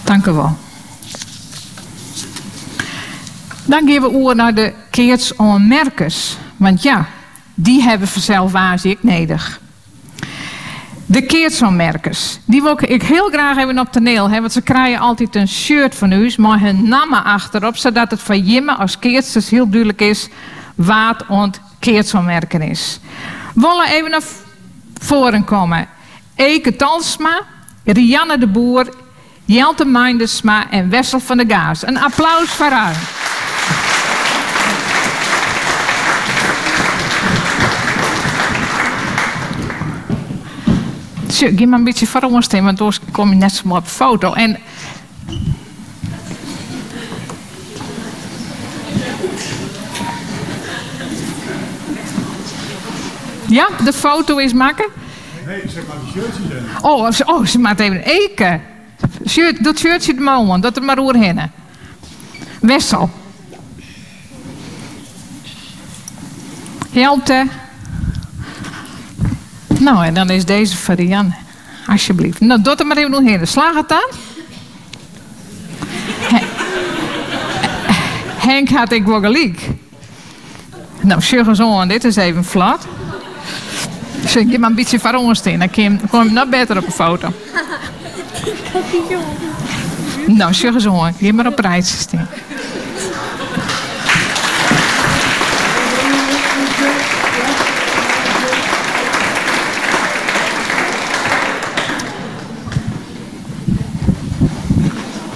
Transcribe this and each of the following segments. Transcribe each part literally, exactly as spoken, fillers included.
Dank u wel. Dan gaan we over naar de keertsoonmerkers. Want ja, die hebben vanzelf ik nodig. De keertsoonmerkers. Die wil ik heel graag even op toneel hebben. Want ze krijgen altijd een shirt van u. Maar hun namen achterop. Zodat het voor jimme als keertsters heel duidelijk is. Wat ont keertsoonmerker is. We willen even naar voren komen. Eke Talsma, Rianne de Boer, Jelte Mindersma en Wessel van der Gaas. Een applaus voor haar. Zo, geef maar een beetje voor ons in, want anders kom je net zo mooi op foto. En ja, de foto is maken. Nee, zeg maar die shirtje dan. Oh, ze, oh, ze maakt even een eke. Shirt, dat shirtje de man, dat er maar oorheen. Wessel. Jelte. Nou, en dan is deze voor Rianne. Alsjeblieft. Nou, doe er maar even nog heen. Slaag het dan. Henk had ik wel gelijk. Nou, zeg zo, en dit is even flat. Dus ik geef maar een beetje van ons in. Dan kom je nog beter op een foto. Nou, zeg zo, geef maar op rijtje staan.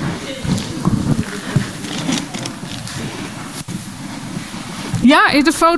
Ja, is de foto